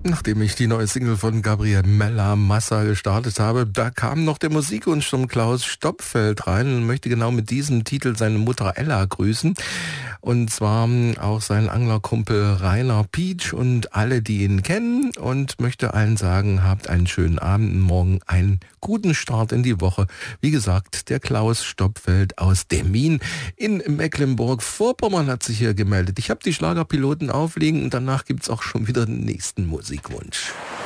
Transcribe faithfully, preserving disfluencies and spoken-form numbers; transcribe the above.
Nachdem ich die neue Single von Gabriel Mella Massa gestartet habe, da kam noch der Musikwunsch von Klaus Stopfeld rein und möchte genau mit diesem Titel seine Mutter Ella grüßen. Und zwar auch seinen Anglerkumpel Rainer Pietsch und alle, die ihn kennen, und möchte allen sagen, habt einen schönen Abend, morgen einen guten Start in die Woche. Wie gesagt, der Klaus Stopfeld aus Demmin in Mecklenburg-Vorpommern hat sich hier gemeldet. Ich habe die Schlagerpiloten auflegen und danach gibt es auch schon wieder den nächsten Musikwunsch.